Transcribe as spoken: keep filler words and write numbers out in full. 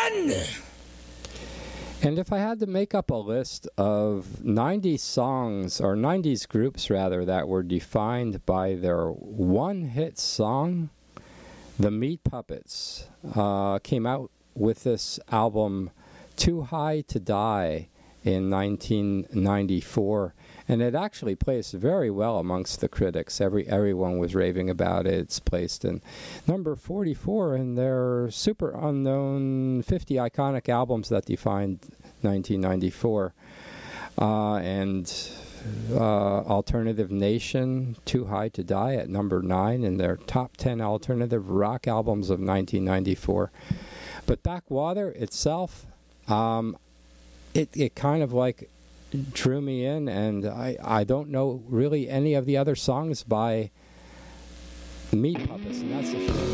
one! And if I had to make up a list of nineties songs, or nineties groups rather, that were defined by their one-hit song, the Meat Puppets uh, came out with this album, Too High to Die, in nineteen ninety-four. And it actually placed very well amongst the critics. Every Everyone was raving about it. It's placed in number forty-four in their super unknown fifty iconic albums that defined nineteen ninety-four. Uh, and uh, Alternative Nation, Too High to Die, at number nine in their top ten alternative rock albums of nineteen ninety-four. But Backwater itself, um, it, it kind of like drew me in, and I, I don't know really any of the other songs by Meat Puppets, and that's a shame.